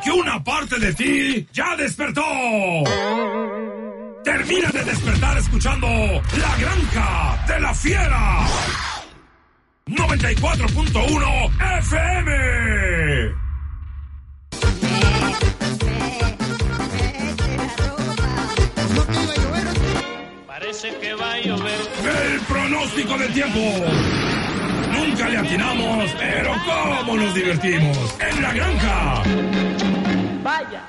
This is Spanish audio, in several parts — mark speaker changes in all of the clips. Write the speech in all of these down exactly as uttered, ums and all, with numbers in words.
Speaker 1: Porque una parte de ti ya despertó. Termina de despertar escuchando La Granja de la Fiera. noventa y cuatro punto uno F M.
Speaker 2: Parece que va a llover.
Speaker 1: El pronóstico del tiempo. Nunca le atinamos, pero cómo nos divertimos en La Granja.
Speaker 2: Vaya.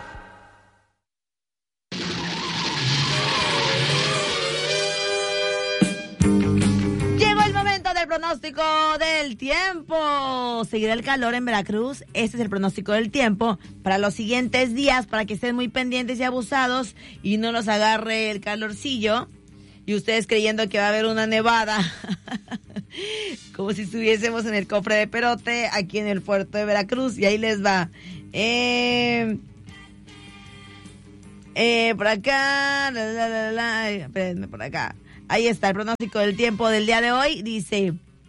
Speaker 3: Llegó el momento del pronóstico del tiempo. Seguirá el calor en Veracruz. Este es el pronóstico del tiempo para los siguientes días, para que estén muy pendientes y abusados y no los agarre el calorcillo. Y ustedes creyendo que va a haber una nevada, como si estuviésemos en el cofre de Perote, aquí en el puerto de Veracruz. Y ahí les va. Eh, eh, por acá, la, la, la, la, espérenme por acá. Ahí está el pronóstico del tiempo del día de hoy. Dice: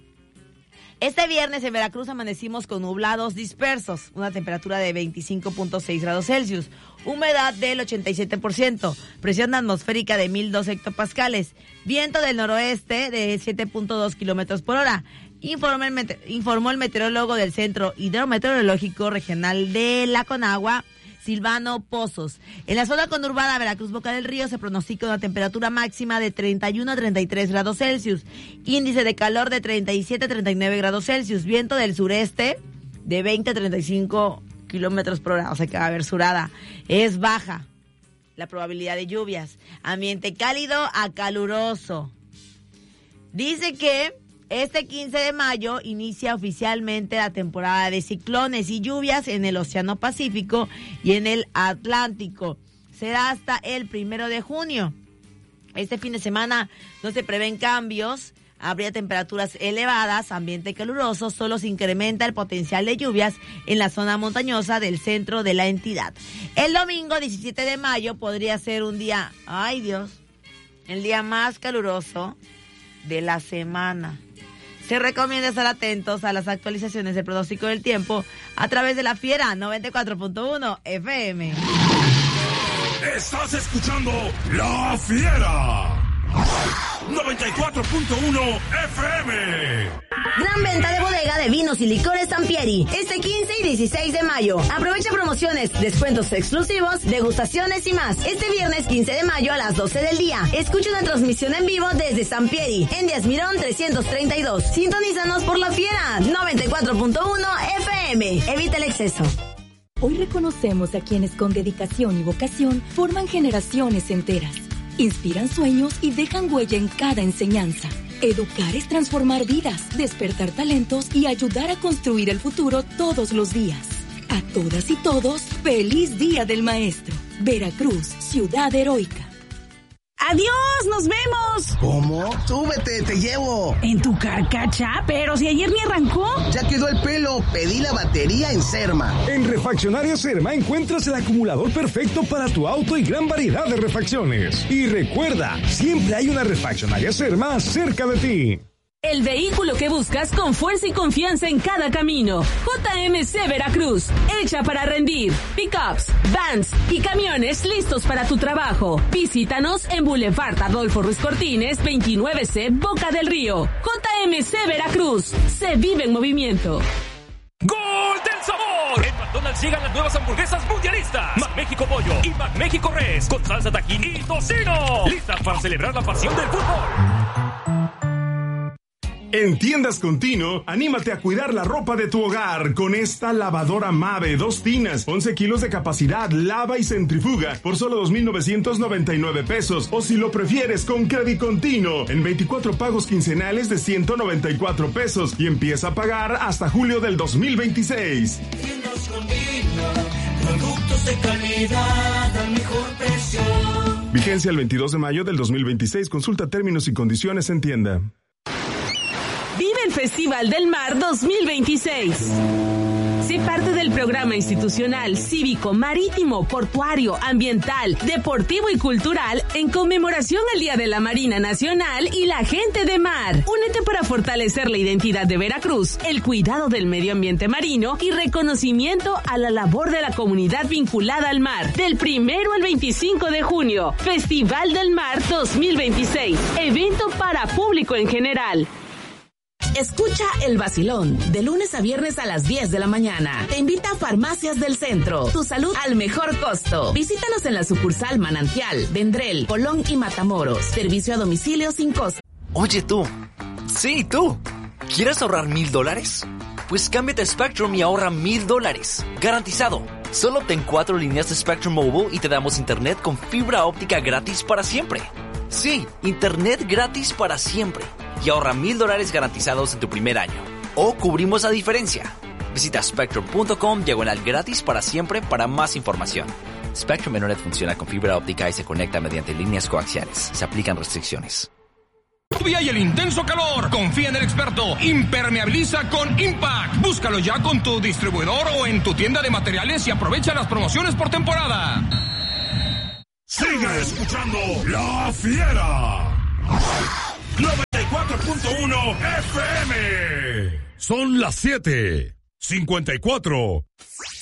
Speaker 3: este viernes en Veracruz amanecimos con nublados dispersos, una temperatura de veinticinco punto seis grados Celsius, humedad del ochenta y siete por ciento, presión atmosférica de mil dos hectopascales, viento del noroeste de siete punto dos kilómetros por hora, informó el, mete- informó el meteorólogo del Centro Hidrometeorológico Regional de la Conagua, Silvano Pozos. En la zona conurbada Veracruz Boca del Río se pronostica una temperatura máxima de treinta y uno a treinta y tres grados Celsius, índice de calor de treinta y siete a treinta y nueve grados Celsius, viento del sureste de veinte a treinta y cinco kilómetros por hora, o sea que va a haber surada. Es baja la probabilidad de lluvias, ambiente cálido a caluroso. Dice que este quince de mayo inicia oficialmente la temporada de ciclones y lluvias en el Océano Pacífico y en el Atlántico. Será hasta el primero de junio. Este fin de semana no se prevén cambios, habría temperaturas elevadas, ambiente caluroso, solo se incrementa el potencial de lluvias en la zona montañosa del centro de la entidad. El domingo diecisiete de mayo podría ser un día, ay Dios, el día más caluroso de la semana. Se recomienda estar atentos a las actualizaciones del pronóstico del tiempo a través de la Fiera noventa y cuatro punto uno F M.
Speaker 1: Estás escuchando La Fiera noventa y cuatro punto uno F M.
Speaker 4: Gran venta de bodega de vinos y licores Sampieri, este quince y dieciséis de mayo. Aprovecha promociones, descuentos exclusivos, degustaciones y más. Este viernes quince de mayo a las doce del día. Escucha una transmisión en vivo desde Sampieri, en Díaz Mirón trescientos treinta y dos. Sintonízanos por La Fiera noventa y cuatro punto uno F M. Evita el exceso.
Speaker 5: Hoy reconocemos a quienes con dedicación y vocación forman generaciones enteras. Inspiran sueños y dejan huella en cada enseñanza. Educar es transformar vidas, despertar talentos y ayudar a construir el futuro todos los días. A todas y todos, feliz Día del Maestro. Veracruz, ciudad heroica.
Speaker 6: ¡Adiós! ¡Nos vemos!
Speaker 7: ¿Cómo? ¡Súbete, te llevo!
Speaker 6: ¿En tu carcacha? Pero si ayer ni arrancó.
Speaker 7: Ya quedó el pelo. Pedí la batería en Serma.
Speaker 8: En Refaccionario Serma encuentras el acumulador perfecto para tu auto y gran variedad de refacciones. Y recuerda, siempre hay una refaccionaria Serma cerca de ti.
Speaker 9: El vehículo que buscas con fuerza y confianza en cada camino. J M C Veracruz, hecha para rendir. Pickups, vans y camiones listos para tu trabajo. Visítanos en Boulevard Adolfo Ruiz Cortines, veintinueve C, Boca del Río. J M C Veracruz, se vive en movimiento.
Speaker 10: ¡Gol del sabor! En McDonald's llegan las nuevas hamburguesas mundialistas. McMéxico Pollo y McMéxico Res con salsa tajín y tocino. Listas para celebrar la pasión del fútbol.
Speaker 11: En Tiendas Contino, anímate a cuidar la ropa de tu hogar con esta lavadora Mave, dos tinas, once kilos de capacidad, lava y centrifuga por solo dos mil novecientos noventa y nueve pesos. O si lo prefieres, con Credit Contino, en veinticuatro pagos quincenales de ciento noventa y cuatro pesos y empieza a pagar hasta julio del dos mil veintiséis.
Speaker 12: Tiendas Contino, productos de calidad al mejor precio.
Speaker 11: Vigencia el veintidós de mayo del dos mil veintiséis. Consulta términos y condiciones en tienda.
Speaker 9: Vive el Festival del Mar dos mil veintiséis. Sé parte parte del programa institucional, cívico, marítimo, portuario, ambiental, deportivo y cultural en conmemoración al Día de la Marina Nacional y la gente de mar. Únete para fortalecer la identidad de Veracruz, el cuidado del medio ambiente marino y reconocimiento a la labor de la comunidad vinculada al mar. Del primero al veinticinco de junio, Festival del Mar dos mil veintiséis, evento para público en general.
Speaker 13: Escucha El Vacilón, de lunes a viernes a las diez de la mañana. Te invita a Farmacias del Centro, tu salud al mejor costo. Visítanos en la sucursal Manantial, Vendrell, Colón y Matamoros. Servicio a domicilio sin costo.
Speaker 14: Oye tú, sí tú, ¿quieres ahorrar mil dólares? Pues cámbiate a Spectrum y ahorra mil dólares, garantizado. Solo obtén cuatro líneas de Spectrum Mobile y te damos internet con fibra óptica gratis para siempre. Sí, internet gratis para siempre. Y ahorra mil dólares garantizados en tu primer año. O cubrimos la diferencia. Visita spectrum punto com diagonal gratis para siempre para más información. Spectrum Internet funciona con fibra óptica y se conecta mediante líneas coaxiales. Se aplican restricciones.
Speaker 1: Lluvia y el intenso calor. Confía en el experto. Impermeabiliza con Impact. Búscalo ya con tu distribuidor o en tu tienda de materiales y aprovecha las promociones por temporada.
Speaker 15: Sigue escuchando La Fiera. noventa y cuatro punto uno F M. Son las siete cincuenta y cuatro.